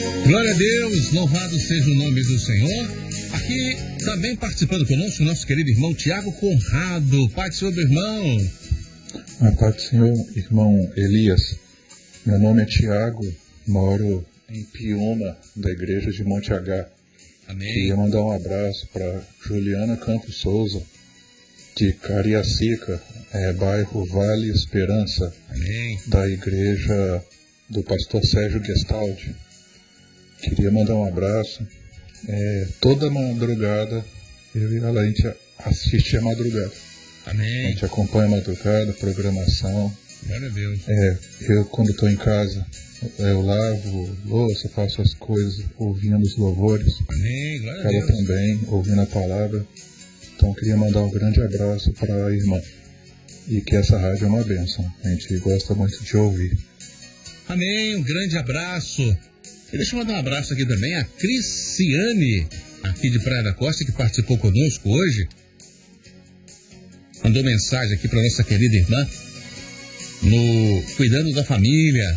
Glória a Deus, louvado seja o nome do Senhor. Aqui também participando conosco o nosso querido irmão Tiago Conrado. Pai do Senhor, meu irmão. A paz do Senhor, irmão Elias. Meu nome é Tiago, moro em Piúma, da igreja de Monte H. Amém. Queria mandar um abraço para Juliana Campos Souza, de Cariacica, bairro Vale Esperança. Amém. Da igreja do pastor Sérgio Gestaldi. Queria mandar um abraço. Toda madrugada, eu e ela, a gente assiste a madrugada. Amém. A gente acompanha a madrugada, programação. Glória a Deus. Eu quando estou em casa, eu lavo louça, faço as coisas ouvindo os louvores. Amém. Glória a Ela Deus. também, ouvindo a palavra. Então eu queria mandar um grande abraço para a irmã. E que essa rádio é uma bênção. A gente gosta muito de ouvir. Amém. Um grande abraço. E deixa eu mandar um abraço aqui também a Criciane, aqui de Praia da Costa, que participou conosco hoje. Mandou mensagem aqui para nossa querida irmã, no Cuidando da Família.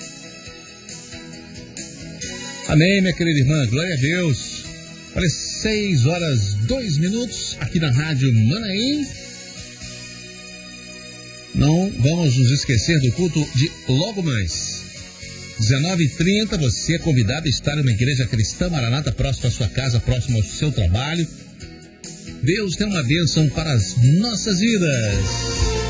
Amém, minha querida irmã, glória a Deus. Olha, 6h02 aqui na Rádio Manaim. Não vamos nos esquecer do culto de logo mais. 19h30, você é convidado a estar em uma igreja cristã Maranata, próximo à sua casa, próximo ao seu trabalho. Deus tem uma bênção para as nossas vidas.